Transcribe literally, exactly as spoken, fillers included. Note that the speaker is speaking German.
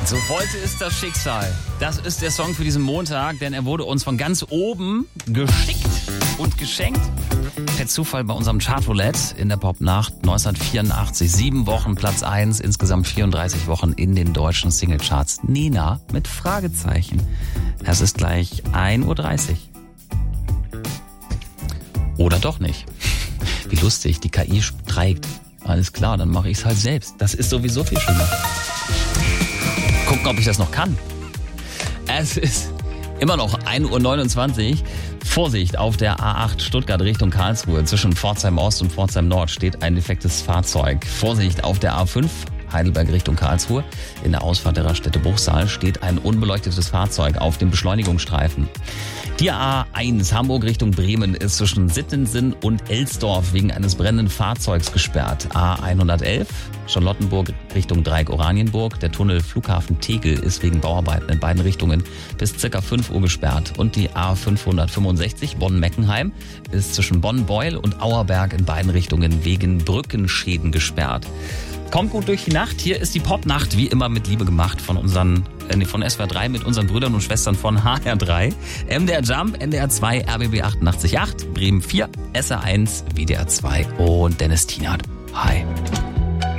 So wollte es das Schicksal. Das ist der Song für diesen Montag, denn er wurde uns von ganz oben geschickt und geschenkt. Per Zufall bei unserem Chartroulette in der Popnacht neunzehnhundertvierundachtzig. Sieben Wochen Platz eins, insgesamt vierunddreißig Wochen in den deutschen Singlecharts. Nena mit Fragezeichen. Es ist gleich ein Uhr dreißig. Oder doch nicht. Wie lustig, die K I streikt. Alles klar, dann mache ich es halt selbst. Das ist sowieso viel schöner. Gucken, ob ich das noch kann. Es ist immer noch ein Uhr neunundzwanzig. Vorsicht, auf der A acht Stuttgart Richtung Karlsruhe. Zwischen Pforzheim Ost und Pforzheim Nord steht ein defektes Fahrzeug. Vorsicht, auf der A fünf Heidelberg Richtung Karlsruhe. In der Ausfahrt der Raststätte Bruchsal steht ein unbeleuchtetes Fahrzeug auf dem Beschleunigungsstreifen. Die A eins Hamburg Richtung Bremen ist zwischen Sittensen und Elsdorf wegen eines brennenden Fahrzeugs gesperrt. A hundertelf Charlottenburg Richtung Dreieck Oranienburg. Der Tunnel Flughafen Tegel ist wegen Bauarbeiten in beiden Richtungen bis circa fünf Uhr gesperrt. Und die A fünfhundertfünfundsechzig Bonn-Meckenheim ist zwischen Bonn-Beul und Auerberg in beiden Richtungen wegen Brückenschäden gesperrt. Kommt gut durch die Nacht. Hier ist die Popnacht, wie immer mit Liebe gemacht von unseren äh, von S W R drei mit unseren Brüdern und Schwestern von H R drei, M D R Jump, N D R zwei, R B B achtundachtzig Komma acht, Bremen vier, S R eins, W D R zwei und Dennis Tienert. Hi.